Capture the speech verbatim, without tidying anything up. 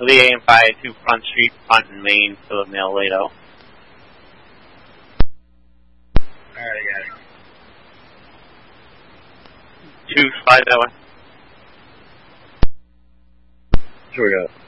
Lee A M five to Front Street, Front and Main, Philip Mail, Lato. Alright, I got it. Two, slide that way. Sure we got it.